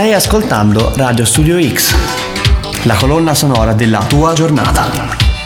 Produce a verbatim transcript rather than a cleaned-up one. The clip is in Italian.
Stai ascoltando Radio Studio X, la colonna sonora della tua giornata.